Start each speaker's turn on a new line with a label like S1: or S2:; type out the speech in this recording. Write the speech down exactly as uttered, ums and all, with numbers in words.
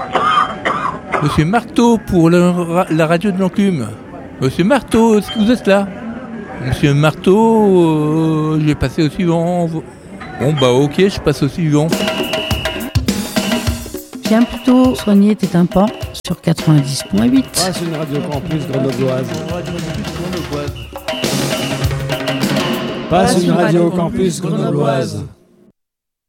S1: Monsieur Marteau pour le, la radio de l'enclume. Monsieur Marteau, est-ce que vous êtes là? Monsieur Marteau, euh, je vais passer au suivant. Bon bah ok, je passe au suivant.
S2: Viens plutôt soigner tes tympans sur quatre-vingt-dix point huit.
S3: Ah, c'est une radio campus grenobloise. Passe une radio campus grenobloise.